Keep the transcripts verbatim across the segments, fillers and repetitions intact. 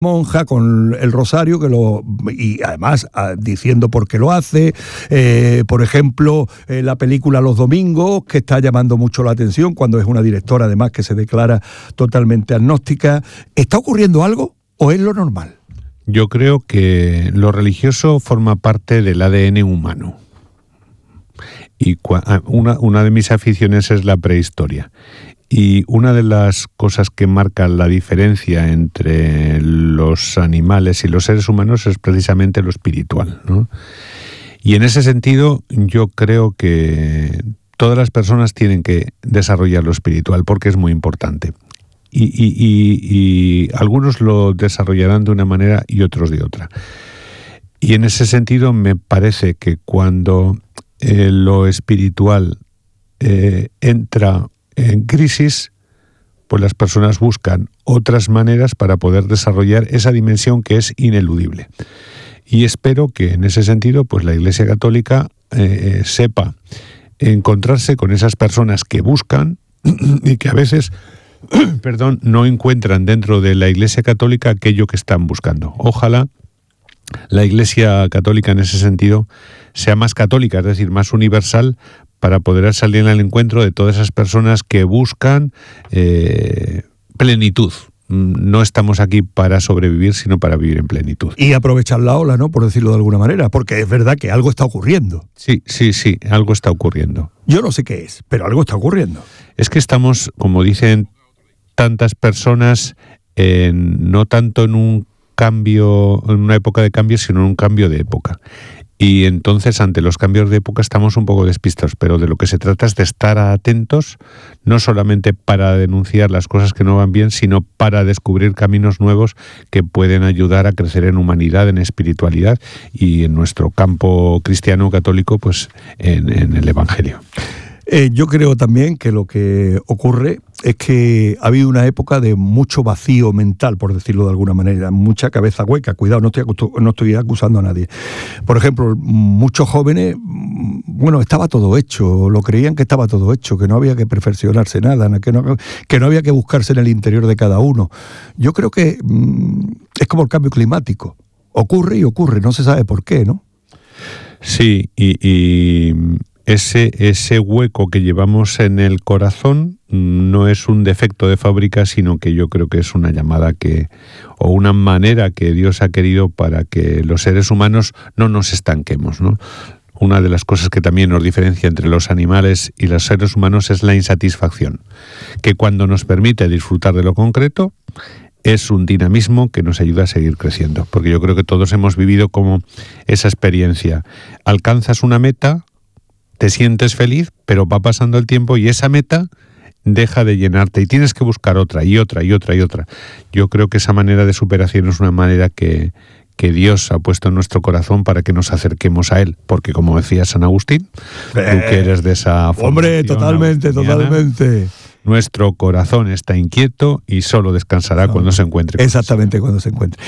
monja con el rosario que lo y además a, diciendo por qué lo hace, eh, por ejemplo eh, la película Los Domingos, que está llamando mucho la atención cuando es una directora además que se declara totalmente agnóstica. ¿Está ocurriendo algo o es lo normal? Yo creo que lo religioso forma parte del A D N humano y una, una de mis aficiones es la prehistoria. Y una de las cosas que marcan la diferencia entre los animales y los seres humanos es precisamente lo espiritual, ¿no? Y en ese sentido yo creo que todas las personas tienen que desarrollar lo espiritual porque es muy importante. Y, y, y, y algunos lo desarrollarán de una manera y otros de otra. Y en ese sentido me parece que cuando eh, lo espiritual eh, entra en crisis, pues las personas buscan otras maneras para poder desarrollar esa dimensión que es ineludible. Y espero que en ese sentido, pues la Iglesia Católica eh, sepa encontrarse con esas personas que buscan y que a veces, perdón, no encuentran dentro de la Iglesia Católica aquello que están buscando. Ojalá la Iglesia Católica en ese sentido sea más católica, es decir, más universal, para poder salir al encuentro de todas esas personas que buscan eh, plenitud. No estamos aquí para sobrevivir, sino para vivir en plenitud. Y aprovechar la ola, ¿no? Por decirlo de alguna manera, porque es verdad que algo está ocurriendo. Sí, sí, sí, algo está ocurriendo. Yo no sé qué es, pero algo está ocurriendo. Es que estamos, como dicen tantas personas, en, no tanto en un cambio, en una época de cambio, sino en un cambio de época. Y entonces, ante los cambios de época, estamos un poco despistados, pero de lo que se trata es de estar atentos, no solamente para denunciar las cosas que no van bien, sino para descubrir caminos nuevos que pueden ayudar a crecer en humanidad, en espiritualidad y en nuestro campo cristiano católico, pues en, en el Evangelio. Eh, yo creo también que lo que ocurre es que ha habido una época de mucho vacío mental, por decirlo de alguna manera, mucha cabeza hueca. Cuidado, no estoy, no estoy acusando a nadie. Por ejemplo, muchos jóvenes, bueno, estaba todo hecho, lo creían que estaba todo hecho, que no había que perfeccionarse nada, que no, que no había que buscarse en el interior de cada uno. Yo creo que mmm, es como el cambio climático. Ocurre y ocurre, no se sabe por qué, ¿no? Sí, y... y... Ese, ese hueco que llevamos en el corazón no es un defecto de fábrica, sino que yo creo que es una llamada que, o una manera que Dios ha querido para que los seres humanos no nos estanquemos, ¿no? Una de las cosas que también nos diferencia entre los animales y los seres humanos es la insatisfacción, que cuando nos permite disfrutar de lo concreto, es un dinamismo que nos ayuda a seguir creciendo, porque yo creo que todos hemos vivido como esa experiencia. Alcanzas una meta, te sientes feliz, pero va pasando el tiempo y esa meta deja de llenarte y tienes que buscar otra y otra y otra y otra. Yo creo que esa manera de superación es una manera que, que Dios ha puesto en nuestro corazón para que nos acerquemos a Él, porque como decía San Agustín, eh, tú que eres de esa formación, hombre, totalmente, totalmente. Nuestro corazón está inquieto y solo descansará no, cuando se encuentre. Exactamente, cuando se encuentre.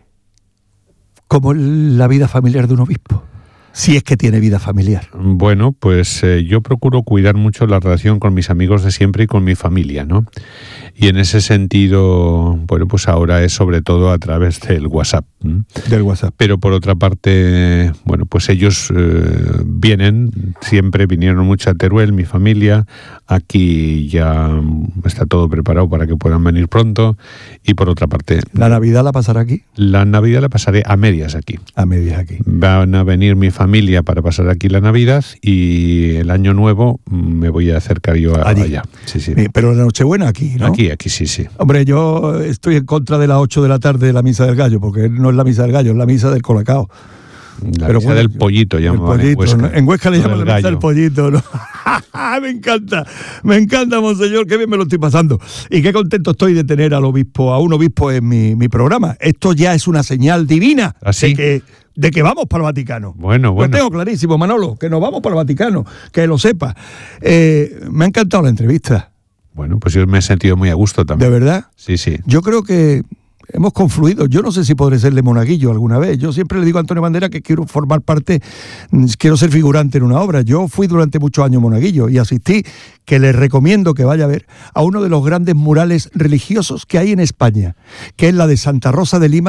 Como la vida familiar de un obispo. Si es que tiene vida familiar. Bueno, pues eh, yo procuro cuidar mucho la relación con mis amigos de siempre y con mi familia, ¿no? Y en ese sentido, bueno, pues ahora es sobre todo a través del WhatsApp. ¿m? Del WhatsApp. Pero por otra parte, bueno, pues ellos eh, vienen, siempre vinieron mucho a Teruel, mi familia. Aquí ya está todo preparado para que puedan venir pronto. Y por otra parte... ¿La Navidad la pasará aquí? La Navidad la pasaré a medias aquí. A medias aquí. Van a venir mi familia para pasar aquí la Navidad y el Año Nuevo me voy a acercar yo a, allí. allá. Sí, sí. Pero la Nochebuena aquí, ¿no? Aquí, aquí, sí, sí. Hombre, yo estoy en contra de las ocho de la tarde de la Misa del Gallo, porque no es la Misa del Gallo, es la Misa del Colacao. La Pero misa bueno, del pollito, llamaban en Huesca. ¿no? En Huesca le llaman la misa del pollito, ¿no? Me encanta, me encanta, monseñor, qué bien me lo estoy pasando. Y qué contento estoy de tener al obispo, a un obispo en mi, mi programa. Esto ya es una señal divina. ¿Así? de que de que vamos para el Vaticano. Bueno, bueno. Lo tengo clarísimo, Manolo, que nos vamos para el Vaticano, que lo sepa. Eh, me ha encantado la entrevista. Bueno, pues yo me he sentido muy a gusto también. ¿De verdad? Sí, sí. Yo creo que hemos confluido. Yo no sé si podré serle monaguillo alguna vez. Yo siempre le digo a Antonio Banderas que quiero formar parte, quiero ser figurante en una obra. Yo fui durante muchos años monaguillo y asistí, que les recomiendo que vaya a ver, a uno de los grandes murales religiosos que hay en España, que es la de Santa Rosa de Lima,